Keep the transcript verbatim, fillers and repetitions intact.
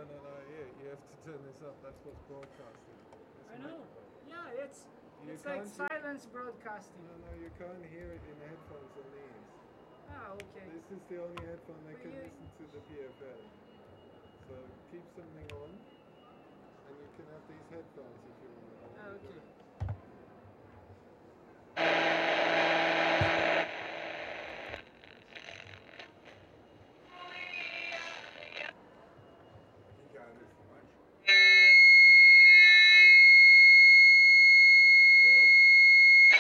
No, no, no. Yeah, you have to turn this up. That's what's broadcasting. It's I know. microphone. Yeah, it's You it's like can't hear- silence broadcasting. No, no, you can't hear it in the headphones on these. Ah, okay. This is the only headphone that But can you- listen to the P F L. So keep something on, and you can have these headphones if you want. Ah, okay.